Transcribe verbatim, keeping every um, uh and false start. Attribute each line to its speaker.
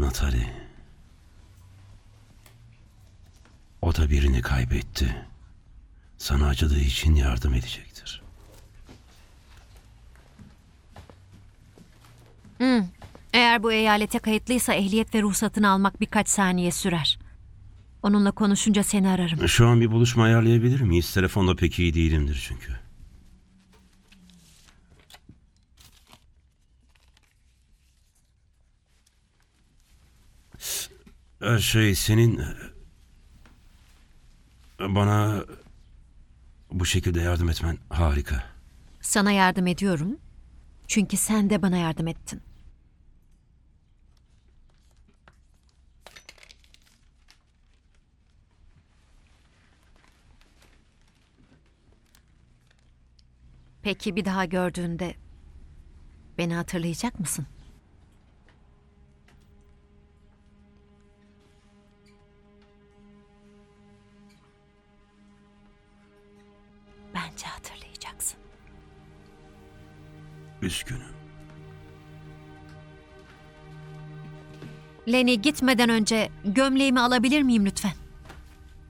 Speaker 1: Natalie. O da birini kaybetti. Sana acıdığı için yardım edecektir.
Speaker 2: Hmm. Eğer bu eyalete kayıtlıysa ehliyet ve ruhsatını almak birkaç saniye sürer. Onunla konuşunca seni ararım.
Speaker 1: Şu an bir buluşma ayarlayabilir miyiz? Telefonda pek iyi değilimdir çünkü. Her şey senin... Bana bu şekilde yardım etmen harika.
Speaker 2: Sana yardım ediyorum. Çünkü sen de bana yardım ettin. Peki bir daha gördüğünde beni hatırlayacak mısın? Bence hatırlayacaksın.
Speaker 1: Üzgünüm.
Speaker 2: Lenny, gitmeden önce gömleğimi alabilir miyim lütfen?